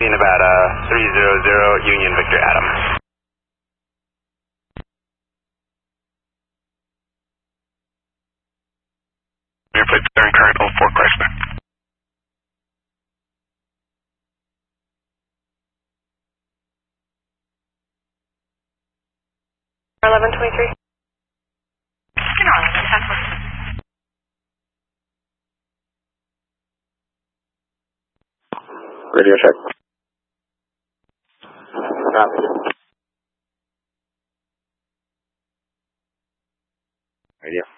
Nevada 300 Union Victor Adam. Airplane bearing current 04 Chrysler. 1123. Radio check. Copy. Radio.